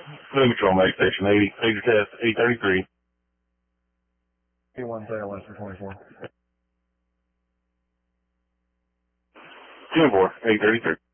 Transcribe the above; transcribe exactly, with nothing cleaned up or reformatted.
Flume Patrol, Mag Station eighty, Major Test, eight thirty-three. P one tail west for twenty-four. two and four, eight thirty-three.